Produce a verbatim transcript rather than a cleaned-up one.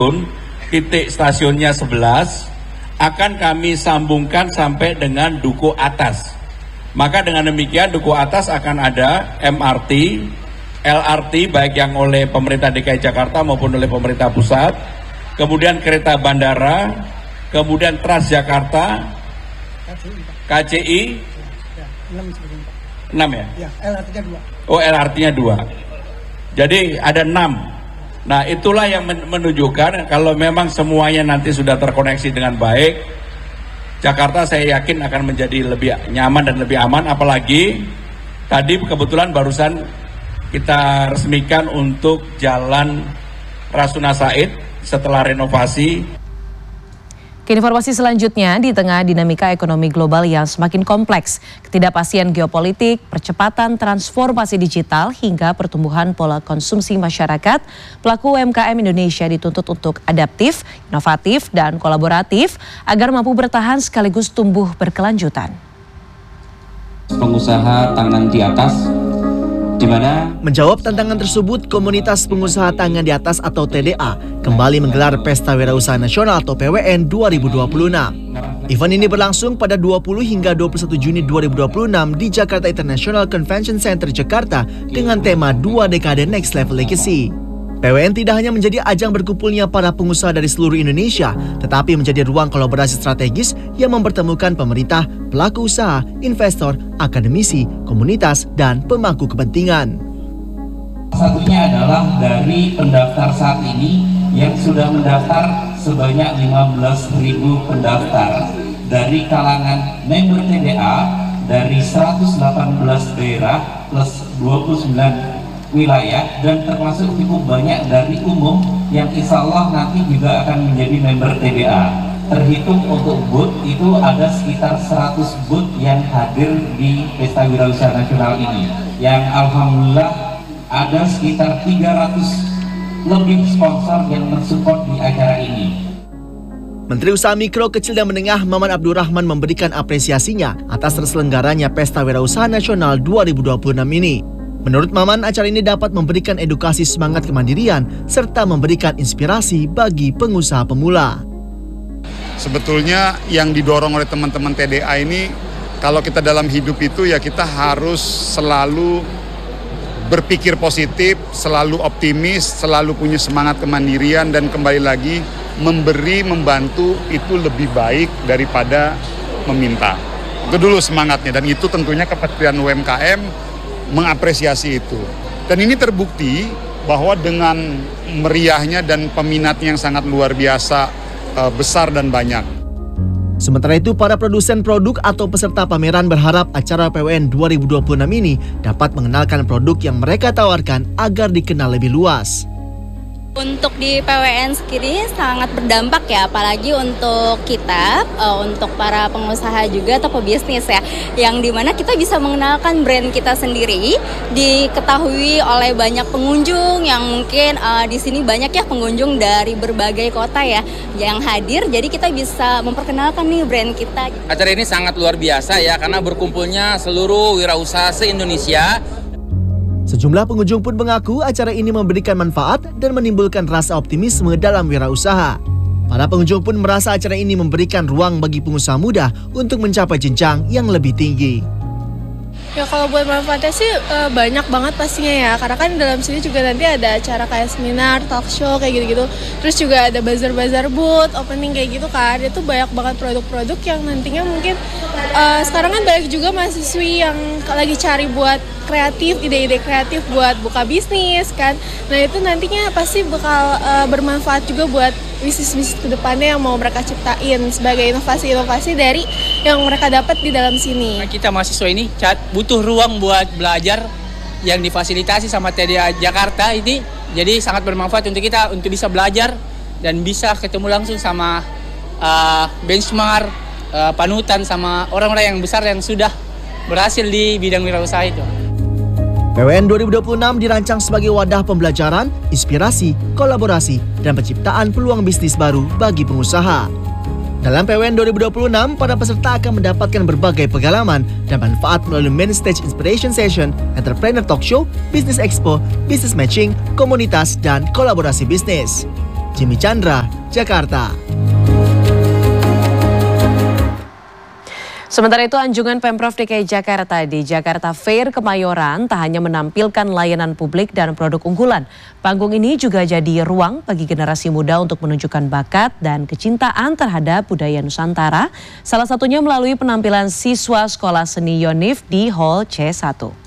titik stasiunnya sebelas akan kami sambungkan sampai dengan Duku Atas. Maka dengan demikian Duku Atas akan ada M R T, L R T baik yang oleh pemerintah D K I Jakarta maupun oleh pemerintah pusat, kemudian kereta bandara, kemudian Transjakarta, K C I, enam ya? Ya, L R T-nya dua. Oh, L R T-nya dua. Jadi ada enam. Nah, itulah yang menunjukkan kalau memang semuanya nanti sudah terkoneksi dengan baik, Jakarta saya yakin akan menjadi lebih nyaman dan lebih aman. Apalagi tadi kebetulan barusan kita resmikan untuk Jalan Rasuna Said setelah renovasi. Ke informasi selanjutnya, di tengah dinamika ekonomi global yang semakin kompleks, ketidakpastian geopolitik, percepatan transformasi digital hingga pertumbuhan pola konsumsi masyarakat, pelaku U M K M Indonesia dituntut untuk adaptif, inovatif, dan kolaboratif agar mampu bertahan sekaligus tumbuh berkelanjutan. Pengusaha tangan di atas, di mana menjawab tantangan tersebut, komunitas pengusaha tangan di atas atau T D A kembali menggelar Pesta Wirausaha Nasional atau P W N dua ribu dua puluh enam. Event ini berlangsung pada dua puluh hingga dua puluh satu Juni dua ribu dua puluh enam di Jakarta International Convention Center Jakarta dengan tema Dua Dekade Next Level Legacy. P W N tidak hanya menjadi ajang berkumpulnya para pengusaha dari seluruh Indonesia, tetapi menjadi ruang kolaborasi strategis yang mempertemukan pemerintah, pelaku usaha, investor, akademisi, komunitas, dan pemangku kepentingan. Satunya adalah dari pendaftar saat ini yang sudah mendaftar sebanyak lima belas ribu pendaftar dari kalangan member T D A dari seratus delapan belas daerah plus dua puluh sembilan wilayah, dan termasuk cukup banyak dari umum yang insya Allah nanti juga akan menjadi member T D A. Terhitung untuk booth itu ada sekitar seratus booth yang hadir di Pesta Wirausaha Nasional ini, yang alhamdulillah ada sekitar tiga ratus lebih sponsor yang mensupport di acara ini. Menteri Usaha Mikro, Kecil dan Menengah Maman Abdurrahman memberikan apresiasinya atas terselenggaranya Pesta Wirausaha Nasional dua ribu dua puluh enam ini. Menurut Maman, acara ini dapat memberikan edukasi semangat kemandirian serta memberikan inspirasi bagi pengusaha pemula. Sebetulnya yang didorong oleh teman-teman T D A ini, kalau kita dalam hidup itu ya kita harus selalu berpikir positif, selalu optimis, selalu punya semangat kemandirian, dan kembali lagi memberi, membantu itu lebih baik daripada meminta. Itu dulu semangatnya, dan itu tentunya Kementerian U M K M mengapresiasi itu. Dan ini terbukti bahwa dengan meriahnya dan peminatnya yang sangat luar biasa uh, besar dan banyak. Sementara itu, para produsen produk atau peserta pameran berharap acara P W N dua ribu dua puluh enam ini dapat mengenalkan produk yang mereka tawarkan agar dikenal lebih luas. Untuk di P W N sendiri sangat berdampak ya, apalagi untuk kita, uh, untuk para pengusaha juga atau pebisnis ya, yang dimana kita bisa mengenalkan brand kita sendiri, diketahui oleh banyak pengunjung yang mungkin uh, di sini banyak ya pengunjung dari berbagai kota ya yang hadir, jadi kita bisa memperkenalkan nih brand kita. Acara ini sangat luar biasa ya, karena berkumpulnya seluruh wirausaha se-Indonesia. Sejumlah pengunjung pun mengaku acara ini memberikan manfaat dan menimbulkan rasa optimisme dalam wirausaha. Para pengunjung pun merasa acara ini memberikan ruang bagi pengusaha muda untuk mencapai jenjang yang lebih tinggi. Ya kalau buat manfaatnya sih e, banyak banget pastinya ya, karena kan dalam sini juga nanti ada acara kayak seminar, talk show kayak gitu-gitu. Terus juga ada bazar-bazar booth, opening kayak gitu kan. Itu banyak banget produk-produk yang nantinya mungkin e, sekarang kan banyak juga mahasiswi yang lagi cari buat kreatif, ide-ide kreatif buat buka bisnis kan. Nah itu nantinya pasti bakal e, bermanfaat juga buat bisnis-bisnis kedepannya yang mau mereka ciptain sebagai inovasi-inovasi dari yang mereka dapat di dalam sini. Kita mahasiswa ini butuh ruang buat belajar yang difasilitasi sama T D A Jakarta ini, jadi sangat bermanfaat untuk kita untuk bisa belajar dan bisa ketemu langsung sama uh, benchmark, uh, panutan sama orang-orang yang besar yang sudah berhasil di bidang wirausaha itu. P W N dua ribu dua puluh enam dirancang sebagai wadah pembelajaran, inspirasi, kolaborasi, dan penciptaan peluang bisnis baru bagi pengusaha. Dalam P W N dua ribu dua puluh enam, para peserta akan mendapatkan berbagai pengalaman dan manfaat melalui Main Stage Inspiration Session, Entrepreneur Talk Show, Business Expo, Business Matching, komunitas, dan kolaborasi bisnis. Jimmy Chandra, Jakarta. Sementara itu, anjungan Pemprov D K I Jakarta di Jakarta Fair Kemayoran tak hanya menampilkan layanan publik dan produk unggulan. Panggung ini juga jadi ruang bagi generasi muda untuk menunjukkan bakat dan kecintaan terhadap budaya Nusantara, salah satunya melalui penampilan siswa Sekolah Seni Yonif di Hall C satu.